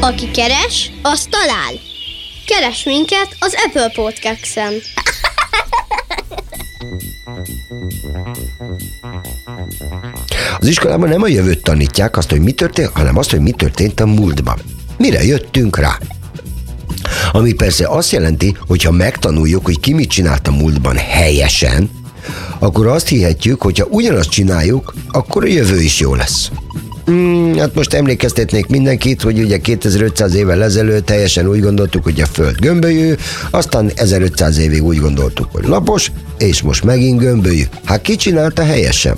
Aki keres, az talál. Keres minket az Apple Podcast-en. Az iskolában nem a jövőt tanítják, azt, hogy mi történt, hanem azt, hogy mi történt a múltban. Mire jöttünk rá? Ami persze azt jelenti, hogy ha megtanuljuk, hogy ki mit csinált a múltban helyesen, akkor azt hihetjük, hogy ha ugyanazt csináljuk, akkor a jövő is jó lesz. Hát most emlékeztetnék mindenkit, hogy ugye 2500 évvel ezelőtt teljesen úgy gondoltuk, hogy a Föld gömbölyű, aztán 1500 évig úgy gondoltuk, hogy lapos, és most megint gömbölyű. Hát ki csinálta helyesen?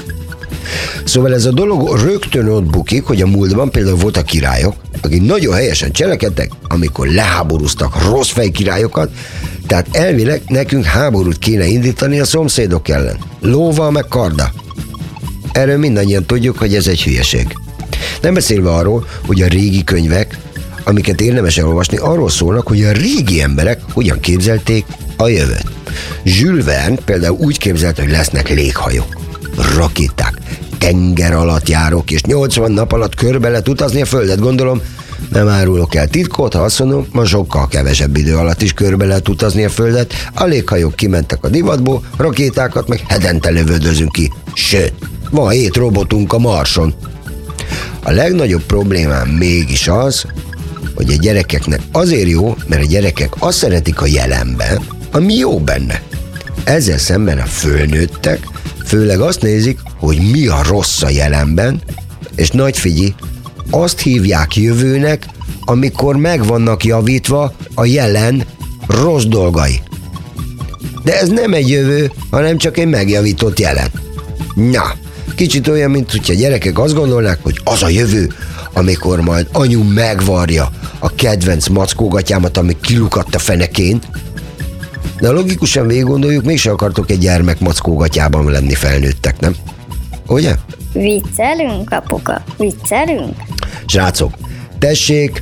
Szóval ez a dolog rögtön ott bukik, hogy a múltban például voltak királyok, akik nagyon helyesen cselekedtek, amikor leháborúztak rossz fejkirályokat, tehát elvileg nekünk háborút kéne indítani a szomszédok ellen. Lóval meg karda. Erről mindannyian tudjuk, hogy ez egy hülyeség. Nem beszélve arról, hogy a régi könyvek, amiket érdemes elolvasni, arról szólnak, hogy a régi emberek hogyan képzelték a jövőt. Jules Verne például úgy képzelte, hogy lesznek léghajók, rakéták, tenger alatt járók, és 80 nap alatt körbe lehet utazni a Földet. Gondolom, nem árulok el titkot, ha azt mondom, ma sokkal kevesebb idő alatt is körbe lehet utazni a Földet. A léghajók kimentek a divatból, rakétákat meg hetente lövöldözünk ki. Sőt, van 7 robotunk a Marson. A legnagyobb problémám mégis az, hogy a gyerekeknek azért jó, mert a gyerekek azt szeretik a jelenben, ami jó benne. Ezzel szemben a fölnőttek főleg azt nézik, hogy mi a rossz a jelenben, és nagy figyelj, azt hívják jövőnek, amikor meg vannak javítva a jelen rossz dolgai. De ez nem egy jövő, hanem csak egy megjavított jelen. Na, kicsit olyan, mint hogyha a gyerekek azt gondolnák, hogy az a jövő, amikor majd anyu megvarja a kedvenc mackógatyámat, ami kilukadt a fenekén. De logikusan végig gondoljuk, mégse akartok egy gyermek mackógatyában lenni felnőttek, nem? Ugye? Viccelünk, apuka, viccelünk? Srácok, tessék,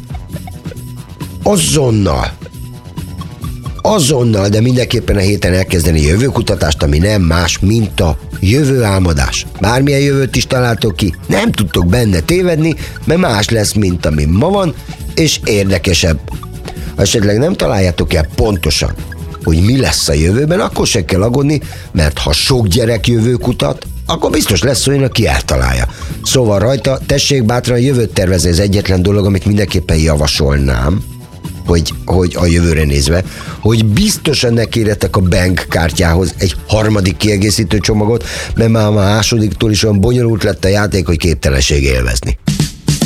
azonnal, de mindenképpen a héten elkezdeni jövőkutatást, ami nem más, mint a jövőálmodás. Bármilyen jövőt is találtok ki, nem tudtok benne tévedni, mert más lesz, mint ami ma van, és érdekesebb. Ha esetleg nem találjátok el pontosan, hogy mi lesz a jövőben, akkor se kell aggódni, mert ha sok gyerek jövőkutat, akkor biztos lesz olyan, aki eltalálja. Szóval rajta, tessék bátran jövőt tervezni, ez egyetlen dolog, amit mindenképpen javasolnám, hogy a jövőre nézve, hogy biztosan ne kérjetek a bank kártyához egy harmadik kiegészítő csomagot, mert már a másodiktól is olyan bonyolult lett a játék, hogy képtelenség élvezni.